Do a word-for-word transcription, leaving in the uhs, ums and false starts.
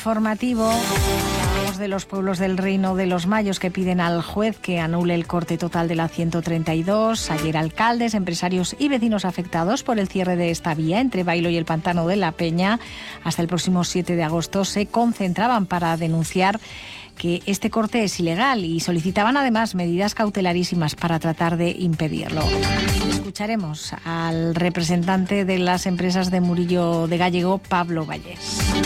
Informativo. Hablamos de los pueblos del Reino de los Mayos que piden al juez que anule el corte total de la ciento treinta y dos. Ayer alcaldes, empresarios y vecinos afectados por el cierre de esta vía entre Bailo y el Pantano de la Peña hasta el próximo siete de agosto se concentraban para denunciar que este corte es ilegal y solicitaban además medidas cautelarísimas para tratar de impedirlo. Escucharemos al representante de las empresas de Murillo de Gállego, Pablo Vallés.